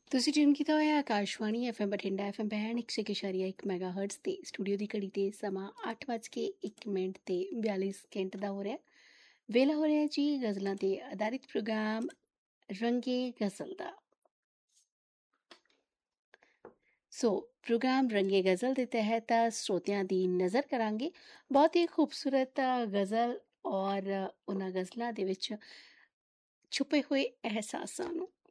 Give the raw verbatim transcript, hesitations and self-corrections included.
ਤੁਸੀਂ ਟਿਊਨ ਕੀਤਾ ਹੋਇਆ Akashvani F M Bathinda F M band ਇੱਕ ਸੌ ਇੱਕ ਇਸ਼ਾਰੀਆ ਇੱਕ ਮੈਗਾ ਹਰਟਸ ਤੇ ਸਟੂਡੀਓ ਦੀ ਘੜੀ ਤੇ ਸਮਾਂ ਅੱਠ ਵੱਜ ਕੇ ਇੱਕ ਮਿੰਟ ਤੇ ਬਿਆਲੀ ਸਕਿੰਟ ਦਾ ਹੋ ਰਿਹਾ। ਵੇਲਾ ਹੋ ਰਿਹਾ ਜੀ ਗਜ਼ਲਾਂ ਤੇ ਆਧਾਰਿਤ ਪ੍ਰੋਗਰਾਮ ਰੰਗੇ ਗਜ਼ਲ ਦਾ। ਸੋ ਪ੍ਰੋਗਰਾਮ ਰੰਗੇ ਗਜ਼ਲ ਦੇ ਤਹਿਤ ਸਰੋਤਿਆਂ ਦੀ ਨਜ਼ਰ ਕਰਾਂਗੇ ਬਹੁਤ ਹੀ ਖੂਬਸੂਰਤ ਗਜ਼ਲ ਔਰ ਉਹਨਾਂ ਗਜ਼ਲਾਂ ਦੇ ਵਿੱਚ ਛੁਪੇ ਹੋਏ ਅਹਿਸਾਸਾਂ ਨੂੰ।